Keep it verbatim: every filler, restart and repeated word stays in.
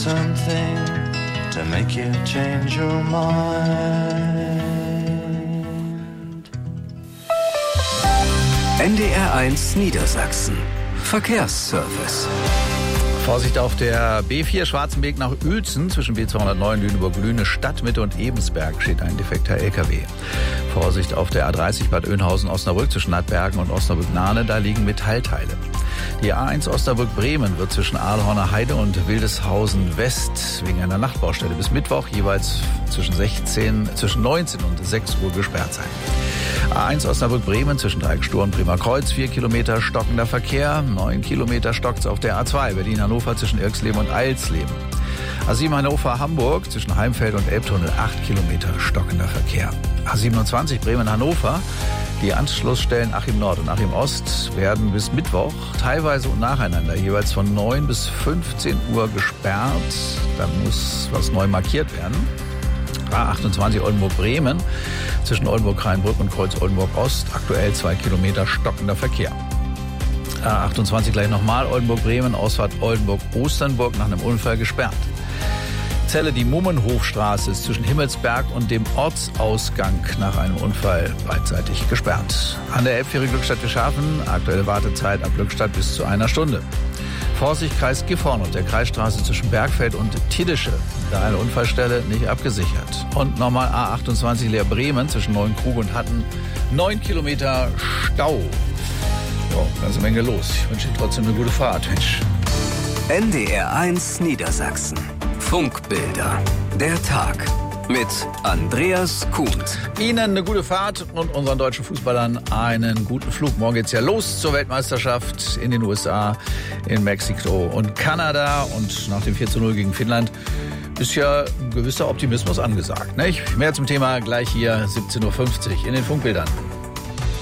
something to make you change your mind. N D R eins Niedersachsen. Verkehrsservice. Vorsicht auf der B vier Schwarzenberg nach Uelzen zwischen B zweihundertneun Lüneburg-Lüne Stadtmitte und Ebensberg steht ein defekter L K W. Vorsicht auf der A dreißig Bad Oeynhausen-Osnabrück zwischen Nadbergen und Osnabrück-Nahne, da liegen Metallteile. Die A eins Osnabrück-Bremen wird zwischen Ahlhorner Heide und Wildeshausen West wegen einer Nachtbaustelle bis Mittwoch jeweils zwischen sechzehn, zwischen neunzehn und sechs Uhr gesperrt sein. A eins Osnabrück-Bremen zwischen Dreieckstor und Bremer Kreuz, vier Kilometer stockender Verkehr, neun Kilometer stockt's auf der A zwei Berlin-Hannover zwischen Irxleben und Eilsleben. A sieben Hannover-Hamburg zwischen Heimfeld und Elbtunnel, acht Kilometer stockender Verkehr. A siebenundzwanzig Bremen-Hannover, die Anschlussstellen Achim Nord und Achim Ost werden bis Mittwoch teilweise und nacheinander jeweils von neun bis fünfzehn Uhr gesperrt. Da muss was neu markiert werden. A achtundzwanzig Oldenburg-Bremen zwischen Oldenburg-Rheinbrück und Kreuz-Oldenburg-Ost, aktuell zwei Kilometer stockender Verkehr. A achtundzwanzig gleich nochmal Oldenburg-Bremen, Ausfahrt Oldenburg-Osternburg nach einem Unfall gesperrt. Zelle, die Mummenhofstraße ist zwischen Himmelsberg und dem Ortsausgang nach einem Unfall beidseitig gesperrt. An der Elbfähre Glückstadt-Wischhafen, aktuelle Wartezeit ab Glückstadt bis zu einer Stunde. Vorsicht, Kreis Gifhorn und der Kreisstraße zwischen Bergfeld und Tiddische. Da eine Unfallstelle nicht abgesichert. Und nochmal A achtundzwanzig Leer Bremen zwischen Neuenkrug und Hatten. Neun Kilometer Stau. Jo, ganze Menge los. Ich wünsche Ihnen trotzdem eine gute Fahrt, Mensch. N D R eins Niedersachsen. Funkbilder. Der Tag. Mit Andreas Kuhnt. Ihnen eine gute Fahrt und unseren deutschen Fußballern einen guten Flug. Morgen geht's ja los zur Weltmeisterschaft in den U S A, in Mexiko und Kanada. Und nach dem vier zu null gegen Finnland ist ja ein gewisser Optimismus angesagt. Nicht? Mehr zum Thema gleich hier siebzehn Uhr fünfzig in den Funkbildern.